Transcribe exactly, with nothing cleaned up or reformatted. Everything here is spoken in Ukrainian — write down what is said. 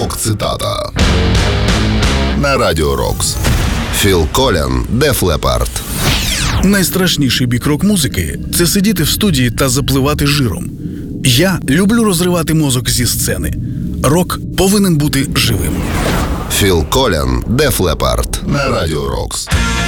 Рок-цитата. На Радіо Рокс. Філ Колін, Def Leppard. Найстрашніший бік рок-музики – це сидіти в студії та запливати жиром. Я люблю розривати мозок зі сцени. Рок повинен бути живим. Філ Колін, Def Leppard. На Радіо Рокс.